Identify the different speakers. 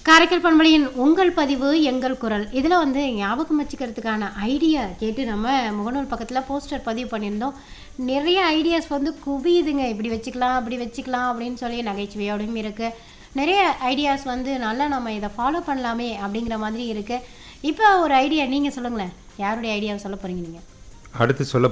Speaker 1: காரைக்கால் பண்பலையின் உங்கள் பதிவு எங்கள் குரல் இதில் வந்து ஞாபகம் வச்சுக்கிறதுக்கான ஐடியா கேட்டு நம்ம முகநூல் பக்கத்தில் போஸ்டர் பதிவு பண்ணியிருந்தோம். நிறைய ஐடியாஸ் வந்து குவியுதுங்க. இப்படி வச்சுக்கலாம் அப்படி வச்சுக்கலாம் அப்படின்னு சொல்லி நகைச்சுவையோடையும் இருக்குது. நிறைய ஐடியாஸ் வந்து நல்லா நம்ம இதை ஃபாலோ பண்ணலாமே அப்படிங்கிற மாதிரி இருக்குது. இப்போ ஒரு ஐடியா நீங்கள் சொல்லுங்களேன், யாருடைய ஐடியாவை சொல்ல போகிறீங்க? நீங்கள்
Speaker 2: அடுத்து சொல்ல